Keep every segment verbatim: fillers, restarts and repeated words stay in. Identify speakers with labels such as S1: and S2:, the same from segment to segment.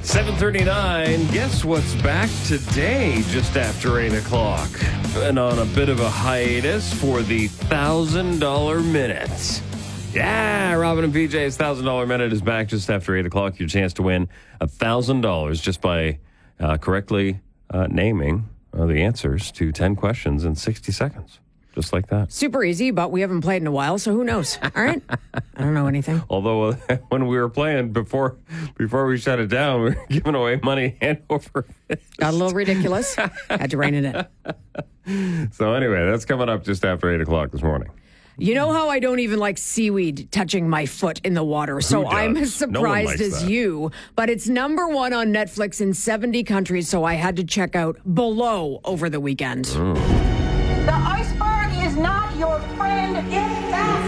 S1: seven thirty-nine. Guess what's back today, just after eight o'clock? And on a bit of a hiatus for the one thousand dollars Minute. Yeah, Robin and P J's one thousand dollars Minute is back just after eight o'clock. Your chance to win one thousand dollars just by uh, correctly uh, naming uh, the answers to ten questions in sixty seconds. Just like that.
S2: Super easy, but we haven't played in a while, so who knows? All right. I don't know anything.
S1: Although uh, when we were playing before before we shut it down, we were giving away money hand over fist.
S2: Got a little ridiculous. Had to rein it in.
S1: So anyway, that's coming up just after eight o'clock this morning.
S2: You know how I don't even like seaweed touching my foot in the water, so I'm as surprised
S1: No
S2: as
S1: that.
S2: you. But it's number one on Netflix in seventy countries, so I had to check out Below over the weekend.
S1: Mm.
S3: The iceberg is not your friend, it's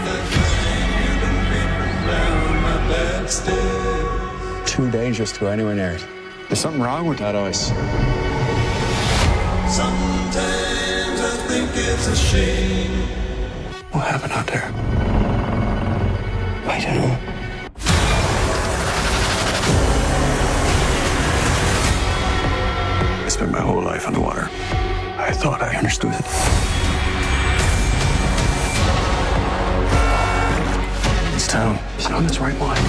S3: that.
S4: Too dangerous to go anywhere near it. There's something wrong with that ice.
S5: Sometimes I think it's a shame.
S4: What happened out there? I don't know. I spent my whole life underwater. I thought I understood it. This town is on its right mind.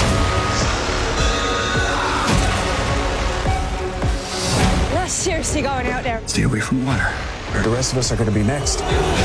S3: We're seriously going out there.
S4: Stay away from water, or the rest of us are going to be next.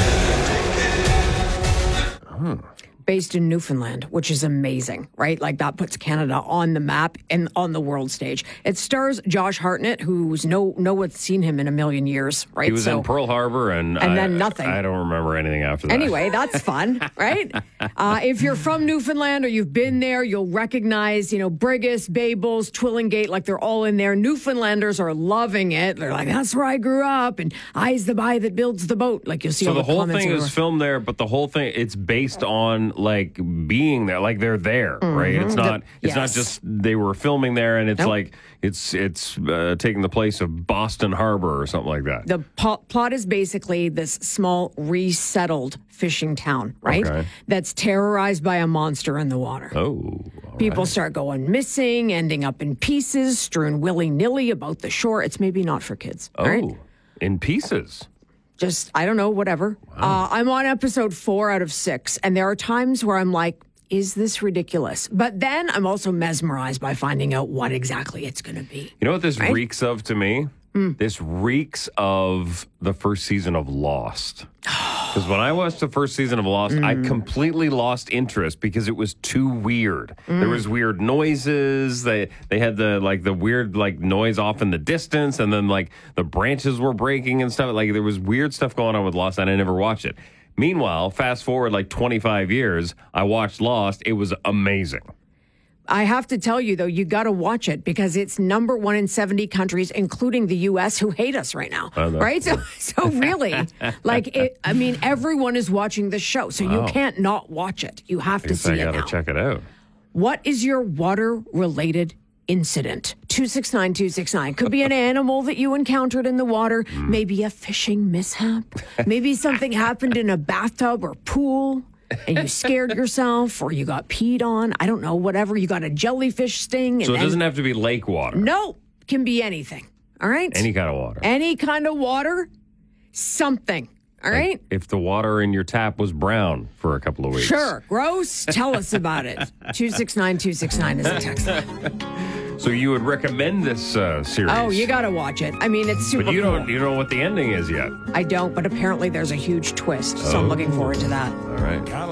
S2: Based in Newfoundland, which is amazing, right? Like that puts Canada on the map and on the world stage. It stars Josh Hartnett, who's no no one's seen him in a million years, right?
S1: He was
S2: so,
S1: in Pearl Harbor, and,
S2: and
S1: I,
S2: then nothing.
S1: I don't remember anything after that.
S2: Anyway, that's fun, right? Uh, if you're from Newfoundland or you've been there, you'll recognize, you know, Brigus, Babels, Twillingate, like they're all in there. Newfoundlanders are loving it. They're like, that's where I grew up, and I's the guy that builds the boat. Like you'll see
S1: So
S2: all
S1: the
S2: the
S1: whole
S2: comments
S1: thing
S2: everywhere.
S1: is filmed there, but the whole thing, it's based on like being there, like they're there, right? It's not,
S2: The-
S1: it's not
S2: yes.
S1: just they were filming there, and it's
S2: Nope.
S1: like it's it's uh, taking the place of Boston Harbor or something like that.
S2: The po- plot is basically this small resettled fishing town, right?
S1: Okay.
S2: That's terrorized by a monster in the water.
S1: Oh, all
S2: People
S1: right.
S2: start going missing, ending up in pieces, strewn willy-nilly about the shore. It's maybe not for kids.
S1: Oh,
S2: all right?
S1: in pieces.
S2: Just, I don't know, whatever. Uh, I'm on episode four out of six, and there are times where I'm like, is this ridiculous? But then I'm also mesmerized by finding out what exactly it's going to be.
S1: You know what this
S2: Right?
S1: reeks of to me? This reeks of the first season of Lost. Because when I watched the first season of Lost, I completely lost interest because it was too weird. There was weird noises. They they had the like the weird like noise off in the distance, and then like the branches were breaking and stuff. Like there was weird stuff going on with Lost, and I never watched it. Meanwhile, fast forward like twenty-five years, I watched Lost. It was amazing.
S2: I have to tell you, though, you got to watch it because it's number one in seventy countries, including the U S, who hate us right now.
S1: I know.
S2: Right? So, so really, like, it, I mean, everyone is watching the show, so you
S1: Wow.
S2: can't not watch it. You have
S1: I
S2: to
S1: guess
S2: see
S1: I
S2: it
S1: gotta
S2: now.
S1: check it out.
S2: What is your water-related incident? two six nine two six nine. Could be an animal that you encountered in the water, maybe a fishing mishap, maybe something happened in a bathtub or pool and you scared yourself or you got peed on. I don't know, whatever. You got a jellyfish sting. And
S1: So it
S2: then-
S1: doesn't have to be lake water.
S2: No, can be anything. All right?
S1: Any kind of water.
S2: Any kind of water, something. All
S1: Like,
S2: right?
S1: if the water in your tap was brown for a couple of weeks.
S2: Sure. Gross. Tell us about it. two six nine two six nine is the text line.
S1: So you would recommend this uh, series?
S2: Oh, you got to watch it. I mean, it's super
S1: But you
S2: cool.
S1: don't. You don't know what the ending is yet.
S2: I don't, but apparently there's a huge twist, so
S1: Oh.
S2: I'm looking forward to that.
S1: All right.